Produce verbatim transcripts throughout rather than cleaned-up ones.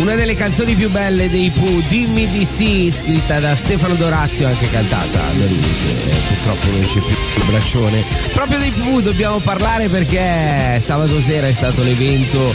una delle canzoni più belle dei Pooh, Dimmi di sì, scritta da Stefano D'Orazio, anche cantata da lui, che purtroppo non c'è più il braccione. Proprio dei Pooh dobbiamo parlare, perché sabato sera è stato l'evento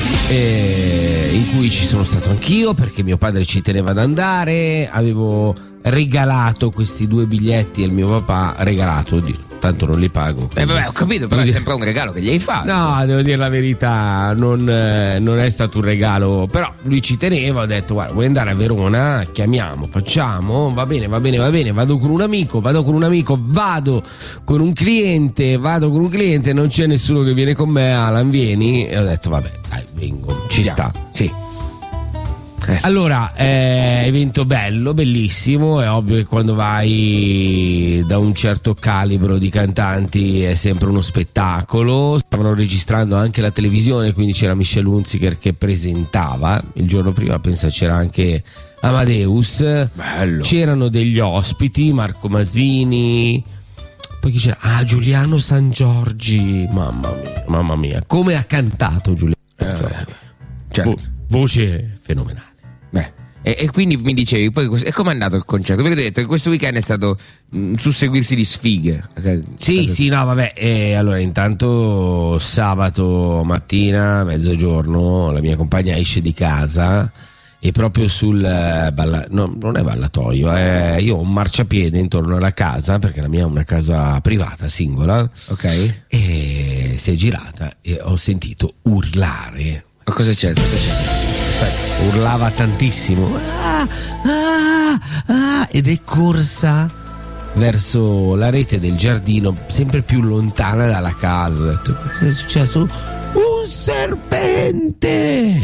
eh, in cui ci sono stato anch'io, perché mio padre ci teneva ad andare. Avevo regalato questi due biglietti al mio papà, regalato, tanto non li pago. Eh vabbè, ho capito, però è sempre un regalo che gli hai fatto. No, devo dire la verità, non, eh, non è stato un regalo, però lui ci teneva. Ho detto: guarda, vuoi andare a Verona? Chiamiamo, facciamo, va bene, va bene, va bene. Vado con un amico, vado con un amico, vado con un cliente, vado con un cliente, non c'è nessuno che viene con me. Alan, vieni? E ho detto: vabbè, dai, vengo, ci sta. Sì. Eh. Allora, eh, evento bello, bellissimo. È ovvio che quando vai da un certo calibro di cantanti è sempre uno spettacolo. Stavano registrando anche la televisione, quindi c'era Michelle Hunziker che presentava. Il giorno prima pensa c'era anche Amadeus. Bello. C'erano degli ospiti, Marco Masini, poi chi c'era? Ah, Giuliano Sangiorgi. Mamma mia, mamma mia, come ha cantato Giuliano Sangiorgi. Eh, certo. Vo- voce fenomenale. Beh, e, e quindi mi dicevi, poi e com'è andato il concerto? Perché ti ho detto che questo weekend è stato un susseguirsi di sfighe. Sì, sì, no, vabbè. E allora, intanto sabato mattina, mezzogiorno, la mia compagna esce di casa e proprio sul eh, balla, no, non è ballatoio, è, io ho un marciapiede intorno alla casa, perché la mia è una casa privata, singola. Ok. E si è girata e ho sentito urlare. Ma cosa c'è? Cosa c'è? Aspetta, urlava tantissimo. Ah, ah, ah, ed è corsa verso la rete del giardino, sempre più lontana dalla casa. Ho detto: cosa è successo? Un serpente!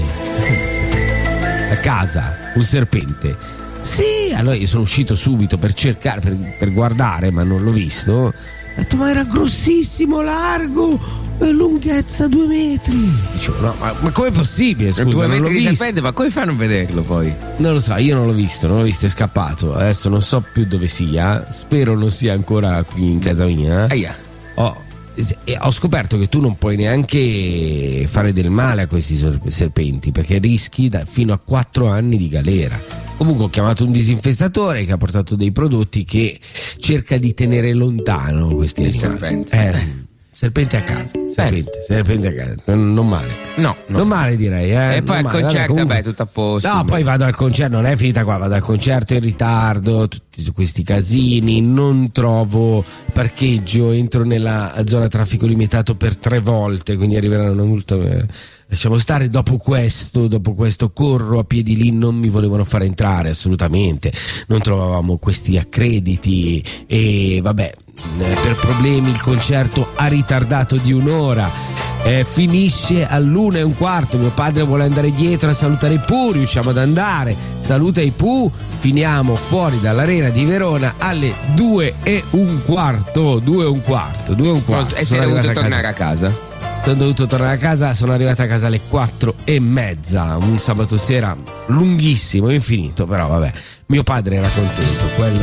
A casa, un serpente. Sì, allora io sono uscito subito per cercare, per, per guardare, ma non l'ho visto. Ho detto: ma era grossissimo, largo, lunghezza due metri. Dicevo: no, ma, ma com'è possibile? Scusa, due non l'ho metri di visto. serpente, ma come fai a non vederlo poi? Non lo so, io non l'ho visto, non l'ho visto, è scappato. Adesso non so più dove sia. Spero non sia ancora qui in casa mia. Aia. Ho, e ho scoperto che tu non puoi neanche fare del male a questi serpenti, perché rischi da, fino a quattro anni di galera. Comunque ho chiamato un disinfestatore che ha portato dei prodotti che cerca di tenere lontano questi Il animali. serpente. Eh, serpente a casa, serpente, serpente a casa, non, non male. No, no. Non male, direi. Eh? E poi al male. concerto, Vabbè, vabbè, tutto a posto. No, poi vado al concerto, non è finita qua, vado al concerto in ritardo, tutti questi casini, non trovo parcheggio, entro nella zona traffico limitato per tre volte, quindi arriveranno molto... Eh, lasciamo stare. Dopo questo, dopo questo corro a piedi lì, non mi volevano fare entrare assolutamente, non trovavamo questi accrediti e vabbè, per problemi il concerto ha ritardato di un'ora. Eh, finisce all'una e un quarto. Mio padre vuole andare dietro a salutare i Pooh, riusciamo ad andare, saluta i Pooh, finiamo fuori dall'arena di Verona alle due e un quarto. Due e un quarto, due e un quarto. E sei dovuto tornare a casa? Sono dovuto tornare a casa, sono arrivato a casa alle quattro e mezza, un sabato sera lunghissimo, infinito, però vabbè, mio padre era contento. Quello